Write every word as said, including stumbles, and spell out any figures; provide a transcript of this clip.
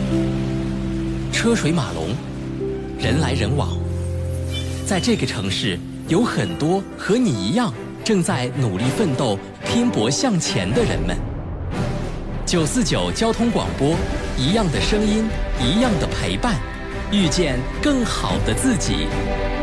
车水马龙，人来人往，在这个城市有很多和你一样正在努力奋斗、拼搏向前的人们。九四九交通广播，一样的声音，一样的陪伴，遇见更好的自己。